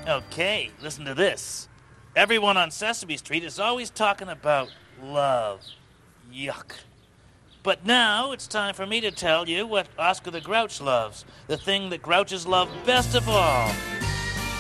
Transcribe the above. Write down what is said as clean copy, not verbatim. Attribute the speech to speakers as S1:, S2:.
S1: Okay, listen to this. Everyone on Sesame Street is always talking about love. Yuck. But now it's time for me to tell you what Oscar the Grouch loves. The thing that Grouches love best of all.